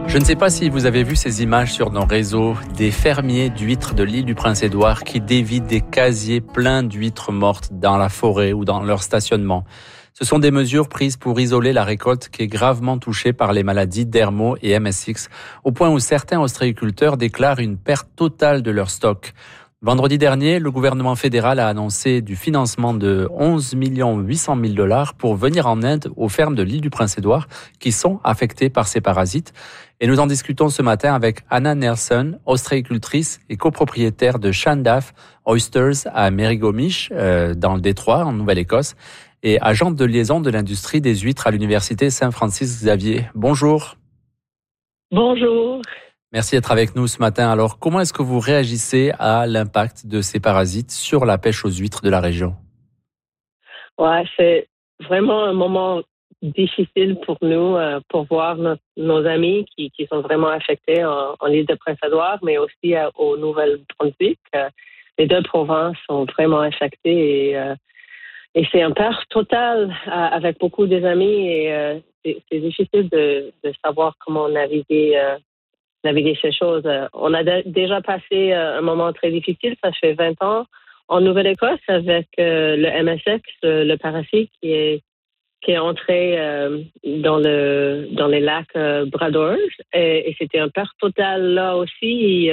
Je ne sais pas si vous avez vu ces images sur nos réseaux, des fermiers d'huîtres de l'île du Prince-Édouard qui dévident des casiers pleins d'huîtres mortes dans la forêt ou dans leur stationnement. Ce sont des mesures prises pour isoler la récolte qui est gravement touchée par les maladies Dermo et MSX, au point où certains ostréiculteurs déclarent une perte totale de leur stock. Vendredi dernier, le gouvernement fédéral a annoncé du financement de 11 800 000 $ pour venir en aide aux fermes de l'île du Prince-Édouard qui sont affectées par ces parasites. Et nous en discutons ce matin avec Anna Nelson, ostréicultrice et copropriétaire de Llandaff Oysters à Merrygomish, dans le Détroit, en Nouvelle-Écosse, et agente de liaison de l'industrie des huîtres à l'Université Saint-Francis-Xavier. Bonjour. Bonjour. Merci d'être avec nous ce matin. Alors, comment est-ce que vous réagissez à l'impact de ces parasites sur la pêche aux huîtres de la région? Ouais, c'est vraiment un moment difficile pour nous, pour voir nos amis qui sont vraiment affectés en île de Prince-Édouard, mais aussi au Nouvelle-Brunswick. Les deux provinces sont vraiment affectées et c'est un perte totale avec beaucoup des amis et c'est difficile de savoir comment naviguer ces choses. On a déjà passé un moment très difficile, ça fait 20 ans, en Nouvelle-Écosse avec le MSX, le parasite qui est entré dans les lacs Bradorge et c'était un perte totale là aussi.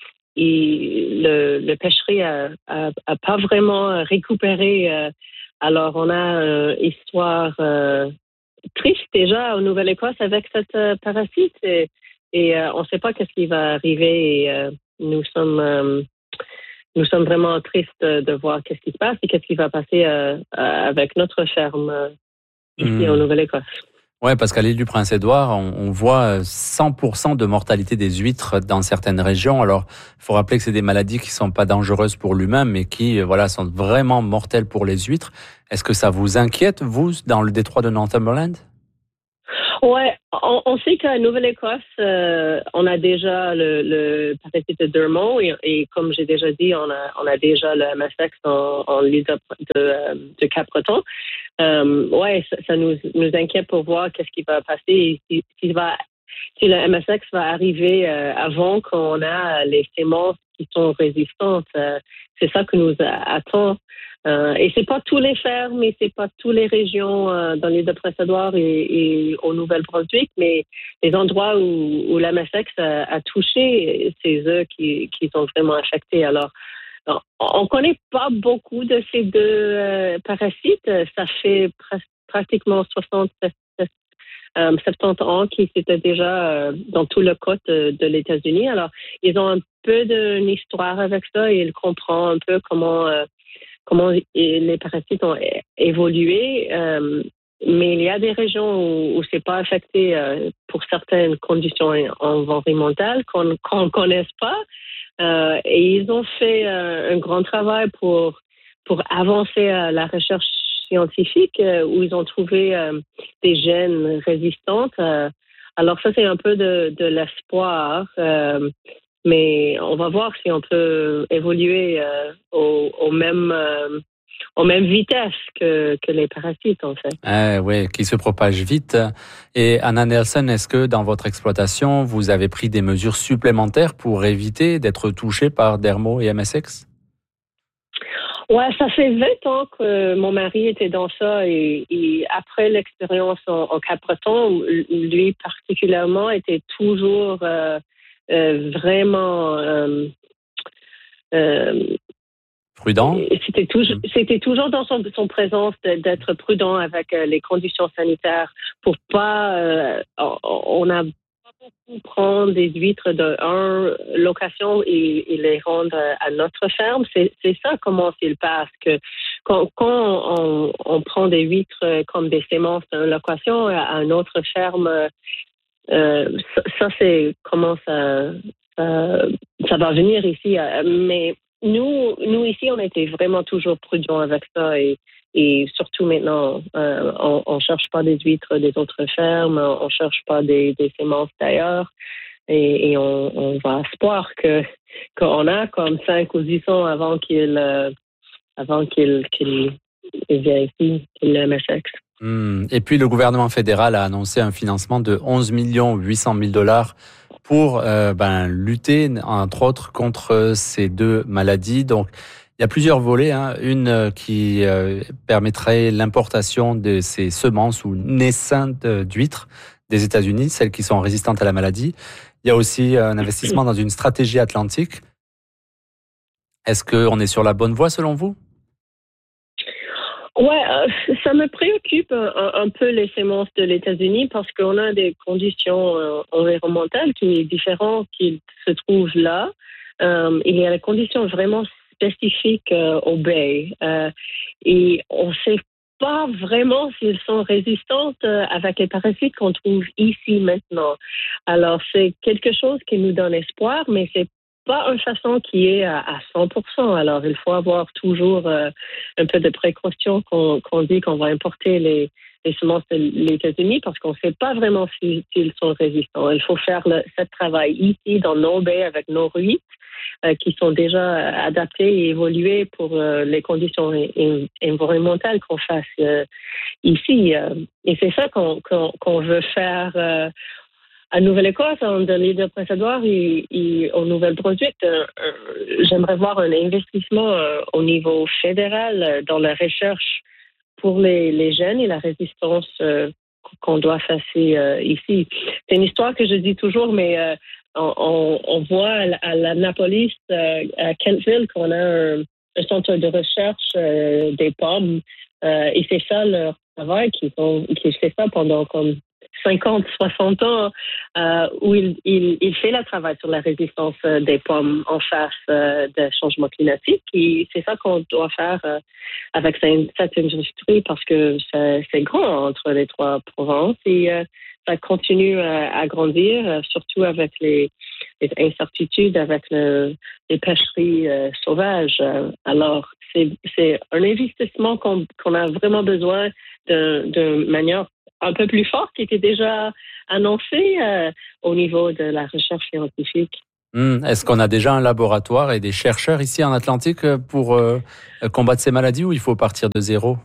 Le pêcherie a pas vraiment récupéré. Alors on a une histoire triste déjà en Nouvelle-Écosse avec cette parasite et on ne sait pas qu'est-ce qui va arriver. Et, nous sommes vraiment tristes de voir qu'est-ce qui se passe et qu'est-ce qui va passer avec notre ferme ici en Nouvelle-Écosse. Ouais, parce qu'à l'île du Prince-Édouard, on voit 100% de mortalité des huîtres dans certaines régions. Alors, il faut rappeler que c'est des maladies qui sont pas dangereuses pour l'humain, mais qui, sont vraiment mortelles pour les huîtres. Est-ce que ça vous inquiète, vous, dans le détroit de Northumberland? Ouais, on sait qu'à Nouvelle-Écosse, on a déjà le parasite de Dermo et comme j'ai déjà dit, on a déjà le MSX en l'île de Cap-Breton. Ça nous inquiète pour voir qu'est-ce qui va passer si le MSX va arriver avant qu'on a les semences qui sont résistantes. C'est ça que nous attend. Et c'est pas tous les fermes et c'est pas toutes les régions dans l'île de Prince-Édouard et au Nouvelle-Brunswick, mais les endroits où la MSX a touché, c'est eux qui sont vraiment affectés. Alors, on connaît pas beaucoup de ces deux parasites. Ça fait pratiquement 70 ans qu'ils étaient déjà dans tout le côte de l'États-Unis. Alors, ils ont un peu d'une histoire avec ça et ils comprennent un peu comment les parasites ont évolué. Mais il y a des régions où c'est pas affecté pour certaines conditions environnementales qu'on ne connaisse pas. Et ils ont fait un grand travail pour avancer la recherche scientifique où ils ont trouvé des gènes résistants. Alors ça, c'est un peu de l'espoir. Mais on va voir si on peut évoluer au même vitesse que les parasites, en fait. Oui, qui se propagent vite. Et Anna Nelson, est-ce que dans votre exploitation, vous avez pris des mesures supplémentaires pour éviter d'être touché par Dermo et MSX? Ouais, ça fait 20 ans que mon mari était dans ça et après l'expérience en Cap-Breton, lui particulièrement était toujours vraiment Prudent? C'était toujours dans son présence d'être prudent avec les conditions sanitaires pour pas. On a pas beaucoup prendre des huîtres de location et les rendre à notre ferme. C'est ça comment il passe que quand on prend des huîtres comme des semences d'une location à une autre ferme. Ça c'est comment ça va venir ici. Mais nous ici, on était vraiment toujours prudents avec ça et surtout maintenant, on cherche pas des huîtres des autres fermes, on cherche pas des semences d'ailleurs et on va espoir qu'on a comme 5 ou 10 ans avant qu'il vérifie le MSX. Et puis le gouvernement fédéral a annoncé un financement de 11 800 000 $ pour lutter, entre autres, contre ces deux maladies. Donc, il y a plusieurs volets. Une qui permettrait l'importation de ces semences ou naissins d'huîtres des États-Unis, celles qui sont résistantes à la maladie. Il y a aussi un investissement dans une stratégie atlantique. Est-ce qu'on est sur la bonne voie selon vous? Ouais, ça me préoccupe un peu les semences de l'États-Unis parce qu'on a des conditions environnementales qui sont différentes qui se trouvent là. Il y a des conditions vraiment spécifiques au bay et on ne sait pas vraiment s'ils sont résistantes avec les parasites qu'on trouve ici maintenant. Alors, c'est quelque chose qui nous donne espoir, mais c'est pas une façon qui est à 100%. Alors, il faut avoir toujours un peu de précaution qu'on dit qu'on va importer les semences de l'États-Unis parce qu'on ne sait pas vraiment s'ils sont résistants. Il faut faire ce travail ici dans nos baies avec nos huîtres qui sont déjà adaptées et évoluées pour les conditions environnementales qu'on fasse ici. Et c'est ça qu'on veut faire à Nouvelle-Écosse, dans l'île de Prince-Édouard et au Nouvel-Brunswick. J'aimerais voir un investissement au niveau fédéral dans la recherche pour les jeunes et la résistance qu'on doit faire ici. C'est une histoire que je dis toujours, mais on voit à l'Annapolis, à Kentville, qu'on a un centre de recherche des pommes. Et c'est ça leur travail, qui fait ça pendant comme 50, 60 ans, où il fait le travail sur la résistance des pommes en face des changements climatiques. Et c'est ça qu'on doit faire avec cette industrie parce que c'est grand entre les trois provinces et ça continue à grandir, surtout avec les incertitudes avec les pêcheries sauvages. Alors, c'est un investissement qu'on a vraiment besoin de manière un peu plus forte qui était déjà annoncée au niveau de la recherche scientifique. Est-ce qu'on a déjà un laboratoire et des chercheurs ici en Atlantique pour combattre ces maladies ou il faut partir de zéro?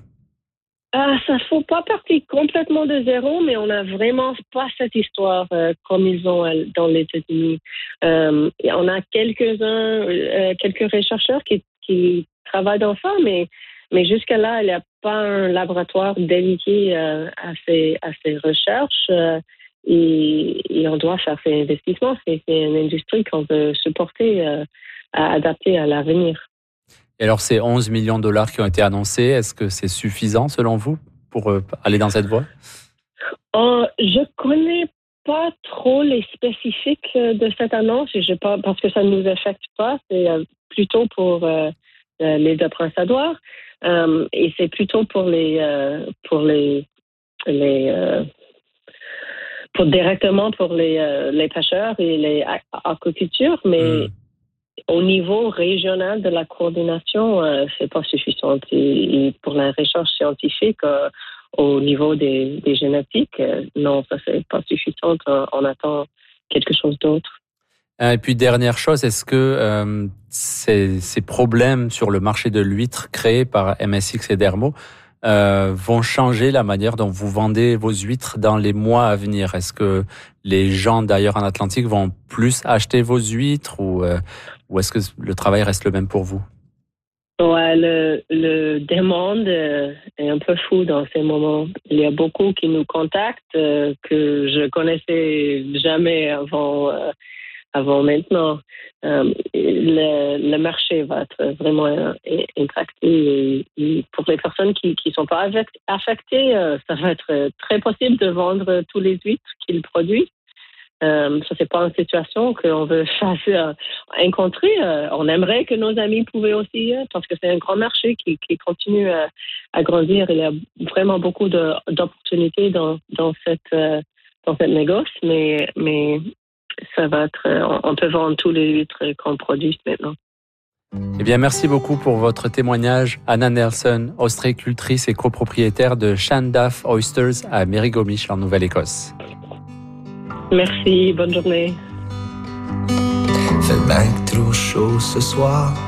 Ça ne faut pas partir complètement de zéro, mais on n'a vraiment pas cette histoire comme ils ont dans les États-Unis. On a quelques chercheurs qui travaillent dans ça, mais jusqu'à là, il n'y a pas un laboratoire dédié à ces recherches et on doit faire ces investissements. C'est une industrie qu'on veut supporter, à adapter à l'avenir. Et alors, ces 11 millions de $ qui ont été annoncés, est-ce que c'est suffisant selon vous pour aller dans cette voie? Je connais pas trop les spécifiques de cette annonce parce que ça ne nous affecte pas. C'est plutôt pour l'île de Prince-Édouard et c'est plutôt pour directement pour les pêcheurs et les aquacultures, mais au niveau régional de la coordination, c'est pas suffisant. Et pour la recherche scientifique, au niveau des génétiques, non, ça c'est pas suffisant. On attend quelque chose d'autre. Et puis dernière chose, est-ce que ces problèmes sur le marché de l'huître créés par MSX et Dermo vont changer la manière dont vous vendez vos huîtres dans les mois à venir? Est-ce que les gens d'ailleurs en Atlantique vont plus acheter vos huîtres ou est-ce que le travail reste le même pour vous? Ouais, le demande est un peu fou dans ces moments. Il y a beaucoup qui nous contactent que je connaissais jamais avant maintenant. Le marché va être vraiment impacté et pour les personnes qui sont pas affectées, ça va être très possible de vendre tous les huîtres qu'ils produisent. Ça c'est pas une situation qu'on veut rencontrer. On aimerait que nos amis pouvaient aussi, parce que c'est un grand marché qui continue à grandir. Il y a vraiment beaucoup d'opportunités dans cette négoce, mais ça va être, on peut vendre tous les huîtres qu'on produit maintenant. Eh bien, merci beaucoup pour votre témoignage. Anna Nelson, ostréicultrice et copropriétaire de Shandaff Oysters à Merrigomish en Nouvelle-Écosse. Merci, bonne journée. Fait bien trop chaud ce soir.